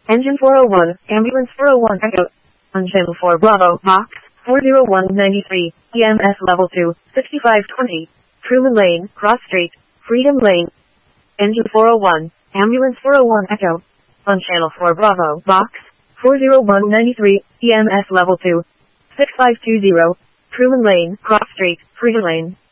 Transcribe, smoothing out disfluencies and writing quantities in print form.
Engine 401, Ambulance 401 Echo. On channel 4 Bravo, Box 40193, EMS Level 2, 6520. Truman Lane, Cross Street, Freedom Lane. Engine 401, Ambulance 401 Echo. On channel 4 Bravo, Box 40193, EMS Level 2, 6520. Truman Lane, Cross Street, Freedom Lane.